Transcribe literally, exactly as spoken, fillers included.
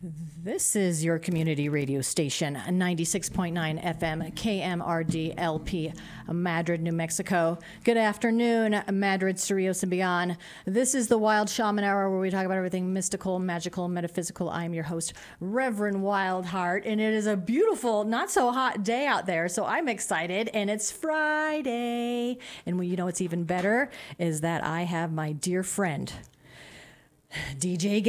This is your community radio station, ninety-six point nine F M, K M R D L P, Madrid, New Mexico. Good afternoon, Madrid, Cerrillos, and beyond. This is the Wild Shaman Hour, where we talk about everything mystical, magical, metaphysical. I am your host, Reverend Wildheart, and it is a beautiful, not so hot day out there, so I'm excited, and it's Friday. And well, you know what's even better is that I have my dear friend, D J